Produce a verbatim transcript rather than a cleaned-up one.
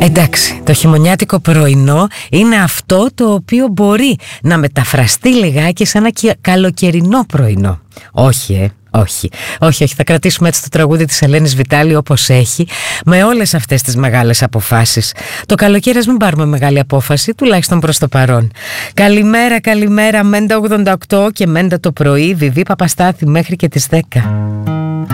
Εντάξει, το χειμωνιάτικο πρωινό είναι αυτό το οποίο μπορεί να μεταφραστεί λιγάκι σαν ένα καλοκαιρινό πρωινό. Όχι, ε. Όχι, όχι, όχι, θα κρατήσουμε έτσι το τραγούδι της Ελένης Βιτάλη όπως έχει, με όλες αυτές τις μεγάλες αποφάσεις. Το καλοκαίρι ας μην πάρουμε μεγάλη απόφαση, τουλάχιστον προς το παρόν. Καλημέρα, καλημέρα, Μέντα ογδόντα οκτώ και Μέντα το πρωί, Βιβί Παπαστάθη μέχρι και τις δέκα.